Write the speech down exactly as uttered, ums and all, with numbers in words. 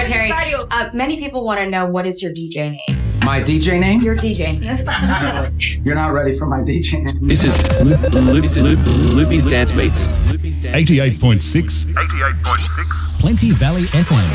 right, Terry. Uh, many people want to know, what is your D J name? My D J name? Your D J name. You're not ready for my D J name. This is Loop, Loop, this is Loop, Loopy's Dance Beats. eighty-eight point six. eighty-eight point six. Plenty Valley F M.